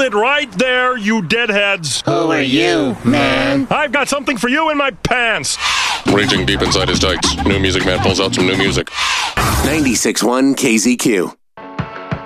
it right there, you deadheads. Who are you, man? I've got something for you in my pants. Raging deep inside his tights, New Music Man pulls out some new music. 96.1 KZQ.